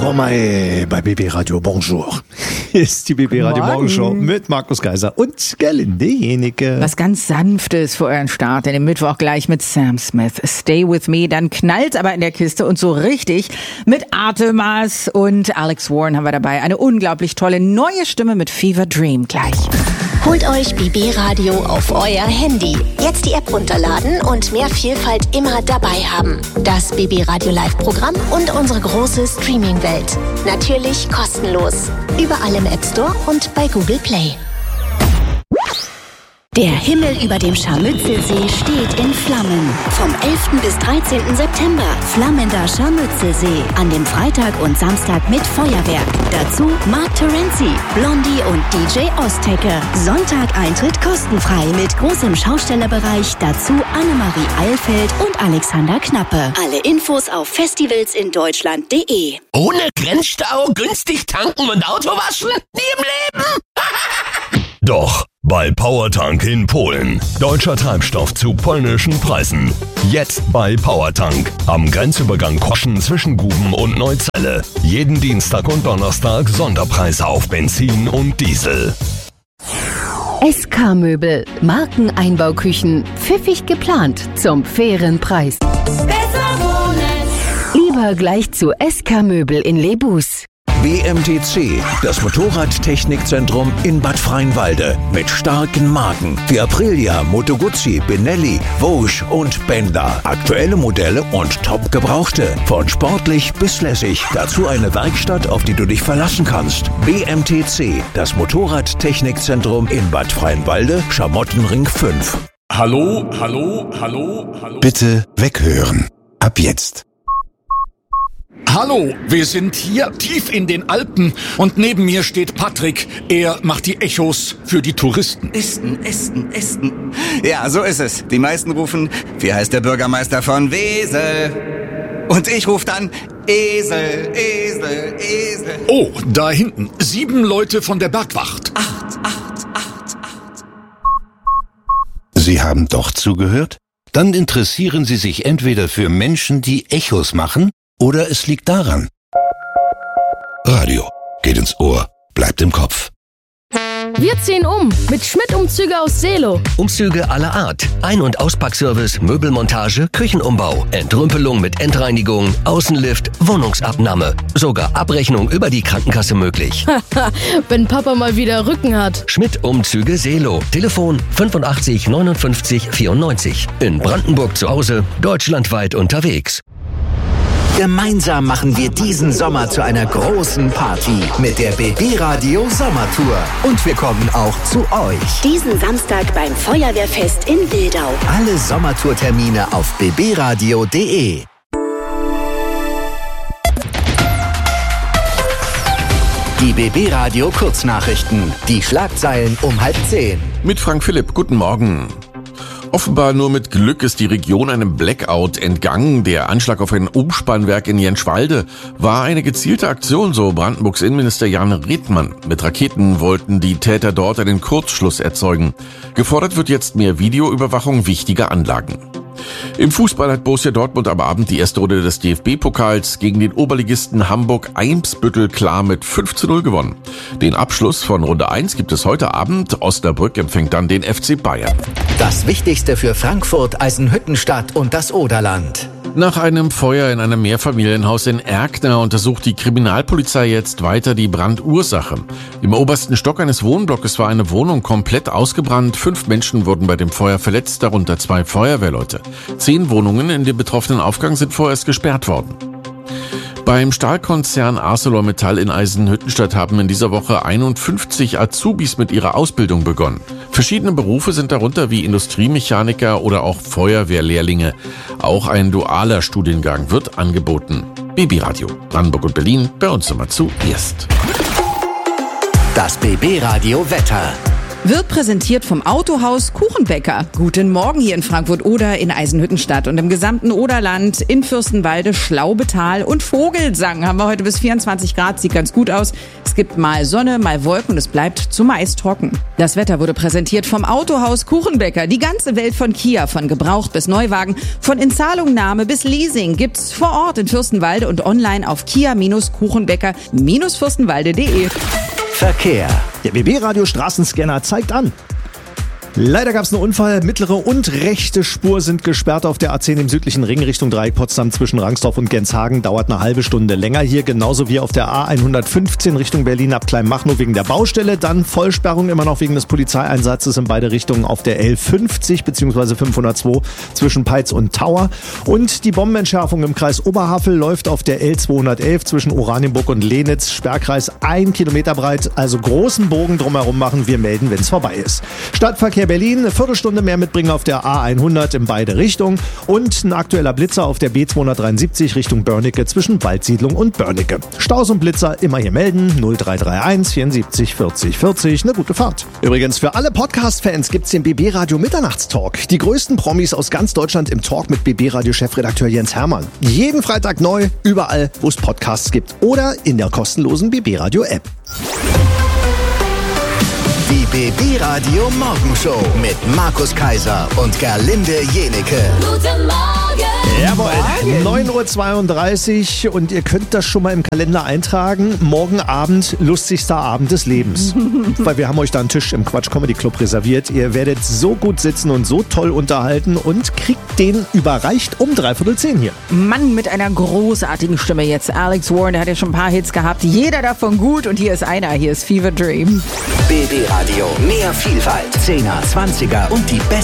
Romae bei BB Radio Bonjour. Hier ist die BB Radio Morgenshow mit Markus Geiser und Gerlinde Jenike. Was ganz Sanftes für euren Start in den Mittwoch gleich mit Sam Smith. Stay With Me, dann knallt's aber in der Kiste und so richtig mit Artemas und Alex Warren haben wir dabei. Eine unglaublich tolle neue Stimme mit Fever Dream gleich. Holt euch BB Radio auf euer Handy. Jetzt die App runterladen und mehr Vielfalt immer dabei haben. Das BB Radio Live-Programm und unsere große Streaming-Welt. Natürlich kostenlos. Überall im App Store und bei Google Play. Der Himmel über dem Scharmützelsee steht in Flammen. Vom 11. bis 13. September flammender Scharmützelsee. An dem Freitag und Samstag mit Feuerwerk. Dazu Mark Terenzi, Blondie und DJ Ostecke. Sonntag Eintritt kostenfrei mit großem Schaustellerbereich. Dazu Annemarie Eilfeld und Alexander Knappe. Alle Infos auf festivalsindeutschland.de. Ohne Grenzstau, günstig tanken und Auto waschen? Nie im Leben! Doch, bei Powertank in Polen. Deutscher Treibstoff zu polnischen Preisen. Jetzt bei Powertank. Am Grenzübergang Koschen zwischen Guben und Neuzelle. Jeden Dienstag und Donnerstag Sonderpreise auf Benzin und Diesel. SK Möbel. Markeneinbauküchen. Pfiffig geplant zum fairen Preis. Besser wohnen. Lieber gleich zu SK Möbel in Lebus. BMTC, das Motorradtechnikzentrum in Bad Freienwalde. Mit starken Marken wie Aprilia, Moto Guzzi, Benelli, Vosges und Benda. Aktuelle Modelle und top gebrauchte. Von sportlich bis lässig. Dazu eine Werkstatt, auf die du dich verlassen kannst. BMTC, das Motorradtechnikzentrum in Bad Freienwalde, Schamottenring 5. Hallo. Bitte weghören. Ab jetzt. Hallo, wir sind hier tief in den Alpen und neben mir steht Patrick. Er macht die Echos für die Touristen. Esten. Ja, so ist es. Die meisten rufen, wie heißt der Bürgermeister von Wesel? Und ich rufe dann Esel. Oh, da hinten. 7 Leute von der Bergwacht. 8. Sie haben doch zugehört? Dann interessieren Sie sich entweder für Menschen, die Echos machen, oder es liegt daran. Radio geht ins Ohr, bleibt im Kopf. Wir ziehen um mit Schmidt-Umzüge aus Seelow. Umzüge aller Art. Ein- und Auspackservice, Möbelmontage, Küchenumbau, Entrümpelung mit Endreinigung, Außenlift, Wohnungsabnahme. Sogar Abrechnung über die Krankenkasse möglich. Wenn Papa mal wieder Rücken hat. Schmidt-Umzüge Seelow. Telefon 85 59 94. In Brandenburg zu Hause, deutschlandweit unterwegs. Gemeinsam machen wir diesen Sommer zu einer großen Party mit der BB Radio Sommertour. Und wir kommen auch zu euch. Diesen Samstag beim Feuerwehrfest in Wildau. Alle Sommertourtermine auf bbradio.de. Die BB Radio Kurznachrichten. Die Schlagzeilen um 9:30. Mit Frank Philipp, guten Morgen. Offenbar nur mit Glück ist die Region einem Blackout entgangen. Der Anschlag auf ein Umspannwerk in Jenschwalde war eine gezielte Aktion, so Brandenburgs Innenminister Jan Redmann. Mit Raketen wollten die Täter dort einen Kurzschluss erzeugen. Gefordert wird jetzt mehr Videoüberwachung wichtiger Anlagen. Im Fußball hat Borussia Dortmund am Abend die erste Runde des DFB-Pokals gegen den Oberligisten Hamburg-Eimsbüttel klar mit 5:0 gewonnen. Den Abschluss von Runde 1 gibt es heute Abend. Osnabrück empfängt dann den FC Bayern. Das Wichtigste für Frankfurt, Eisenhüttenstadt und das Oderland. Nach einem Feuer in einem Mehrfamilienhaus in Erkner untersucht die Kriminalpolizei jetzt weiter die Brandursache. Im obersten Stock eines Wohnblocks war eine Wohnung komplett ausgebrannt. 5 Menschen wurden bei dem Feuer verletzt, darunter 2 Feuerwehrleute. 10 Wohnungen in dem betroffenen Aufgang sind vorerst gesperrt worden. Beim Stahlkonzern ArcelorMittal in Eisenhüttenstadt haben in dieser Woche 51 Azubis mit ihrer Ausbildung begonnen. Verschiedene Berufe sind darunter wie Industriemechaniker oder auch Feuerwehrlehrlinge. Auch ein dualer Studiengang wird angeboten. BB Radio, Brandenburg und Berlin, bei uns immer zuerst. Das BB Radio Wetter. wird präsentiert vom Autohaus Kuchenbäcker. Guten Morgen hier in Frankfurt oder in Eisenhüttenstadt und im gesamten Oderland, in Fürstenwalde, Schlaubetal und Vogelsang haben wir heute bis 24 Grad, sieht ganz gut aus. Es gibt mal Sonne, mal Wolken und es bleibt zumeist trocken. Das Wetter wurde präsentiert vom Autohaus Kuchenbäcker. Die ganze Welt von Kia, von Gebraucht bis Neuwagen, von Inzahlungnahme bis Leasing gibt's vor Ort in Fürstenwalde und online auf kia-kuchenbäcker-fürstenwalde.de. Verkehr. Der BB-Radio Straßenscanner zeigt an. Leider gab es einen Unfall. Mittlere und rechte Spur sind gesperrt auf der A10 im südlichen Ring Richtung Dreieck Potsdam zwischen Rangsdorf und Genshagen. Dauert eine halbe Stunde länger hier. Genauso wie auf der A115 Richtung Berlin ab Kleinmachnow wegen der Baustelle. Dann Vollsperrung immer noch wegen des Polizeieinsatzes in beide Richtungen auf der L50 bzw. 502 zwischen Peitz und Tauer. Und die Bombenentschärfung im Kreis Oberhavel läuft auf der L211 zwischen Oranienburg und Lenitz. Sperrkreis 1 Kilometer breit, also großen Bogen drumherum machen. Wir melden, wenn es vorbei ist. Stadtverkehr Berlin, eine Viertelstunde mehr mitbringen auf der A100 in beide Richtungen und ein aktueller Blitzer auf der B273 Richtung Börnecke zwischen Waldsiedlung und Börnecke. Staus und Blitzer immer hier melden, 0331 74 40 40, eine gute Fahrt. Übrigens, für alle Podcast-Fans gibt's den BB-Radio Mitternachtstalk. Die größten Promis aus ganz Deutschland im Talk mit BB-Radio-Chefredakteur Jens Hermann. Jeden Freitag neu, überall, wo es Podcasts gibt oder in der kostenlosen BB-Radio-App. Die BB-Radio Morgenshow mit Markus Kaiser und Gerlinde Jenecke. Guten Morgen! Jawohl, 9.32 Uhr und ihr könnt das schon mal im Kalender eintragen. Morgen Abend, lustigster Abend des Lebens. Weil wir haben euch da einen Tisch im Quatsch Comedy Club reserviert. Ihr werdet so gut sitzen und so toll unterhalten und kriegt den überreicht um 9:45 hier. Mann mit einer großartigen Stimme jetzt. Alex Warren, der hat ja schon ein paar Hits gehabt. Jeder davon gut und hier ist einer. Hier ist Fever Dream. BB Radio, mehr Vielfalt, 10er, 20er und die besten